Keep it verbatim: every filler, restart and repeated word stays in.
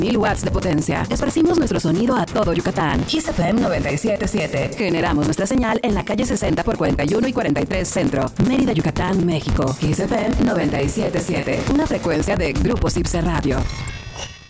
mil watts de potencia. Esparcimos nuestro sonido a todo Yucatán. Kiss F M noventa y siete punto siete. Generamos nuestra señal en la calle sesenta por cuarenta y uno y cuarenta y tres Centro, Mérida, Yucatán, México. Kiss F M noventa y siete punto siete. Una frecuencia de Grupo Cipse Radio.